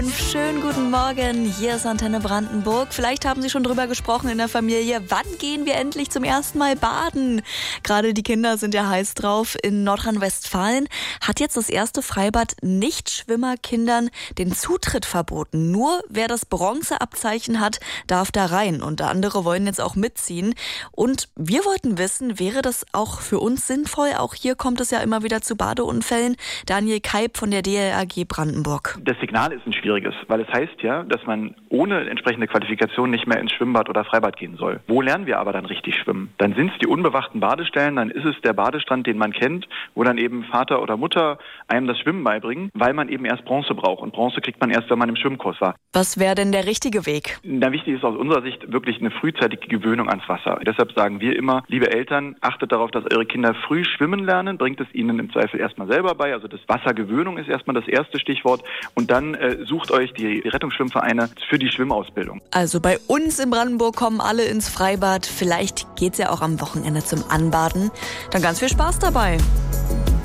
Schönen guten Morgen, hier ist Antenne Brandenburg. Vielleicht haben Sie schon drüber gesprochen in der Familie, wann gehen wir endlich zum ersten Mal baden? Gerade die Kinder sind ja heiß drauf. In Nordrhein-Westfalen hat jetzt das erste Freibad Nichtschwimmerkindern den Zutritt verboten. Nur wer das Bronzeabzeichen hat, darf da rein. Und andere wollen jetzt auch mitziehen. Und wir wollten wissen, wäre das auch für uns sinnvoll? Auch hier kommt es ja immer wieder zu Badeunfällen. Daniel Keib von der DLRG Brandenburg. Das Signal ist ein schwieriges, weil es heißt ja, dass man ohne entsprechende Qualifikation nicht mehr ins Schwimmbad oder Freibad gehen soll. Wo lernen wir aber dann richtig schwimmen? Dann sind es die unbewachten Badestellen, dann ist es der Badestrand, den man kennt, wo dann eben Vater oder Mutter einem das Schwimmen beibringen, weil man eben erst Bronze braucht. Und Bronze kriegt man erst, wenn man im Schwimmkurs war. Was wäre denn der richtige Weg? Na, wichtig ist aus unserer Sicht wirklich eine frühzeitige Gewöhnung ans Wasser. Deshalb sagen wir immer, liebe Eltern, achtet darauf, dass eure Kinder früh schwimmen lernen, bringt es ihnen im Zweifel erstmal selber bei. Also das Wassergewöhnung ist erstmal das erste Stichwort. Und dann sucht euch die Rettungsschwimmvereine für die Schwimmausbildung. Also bei uns in Brandenburg kommen alle ins Freibad. Vielleicht geht's ja auch am Wochenende zum Anbaden. Dann ganz viel Spaß dabei.